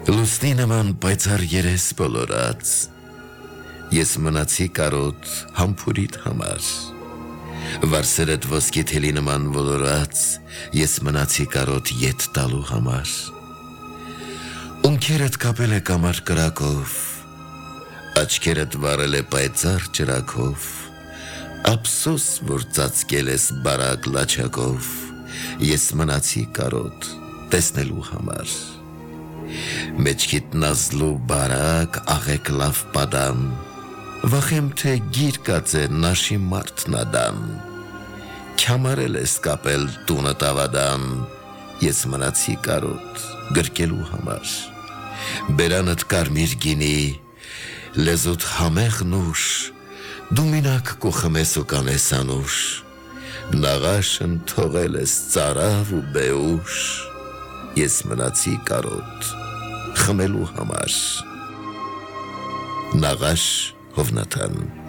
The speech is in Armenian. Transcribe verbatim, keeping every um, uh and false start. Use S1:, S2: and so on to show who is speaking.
S1: Լուսնի նման պայծառ երես բոլորած, ես մնացի կարոտ համբուրիդ համար, վարսերդ ոսկի թելի նման ոլորած, ես մնացի կարոտ ետ տալու համար, ունքերդ կապել է կամար կրակով, աչքերդ վարել է պայծառ ջրակով, ափսոս որ ծածկել ես բարակ լաչակով, ես մնացի կարոտ տեսնելու համար, մեջքիդ նազլու բարակ աղեք լավ պատան, վախեմ թե գիր կացե նաշի մարդ նադան, քյամարել ես կապել տունը տավադան, ես մնացի կարոտ գրկելու համար, բերանդ կարմիր գինի, լեզուտ համեղ նուշ, դու մինակ կուխմես ու կանես անուշ, նաղաշն թողել ես ծարավ ու բեուշ, ես մնացի կարոտ խմելու համար, Նաղաշ Հովնաթան